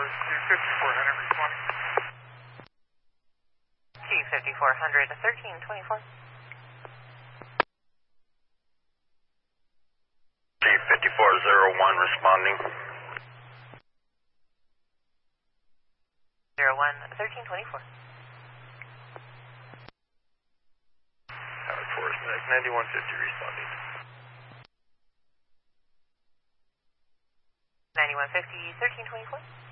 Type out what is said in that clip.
Forest 25400 responding. 25400, 1324. T5401 responding. 01, 1324. Forest Medic 9150 responding. 9150, 1324.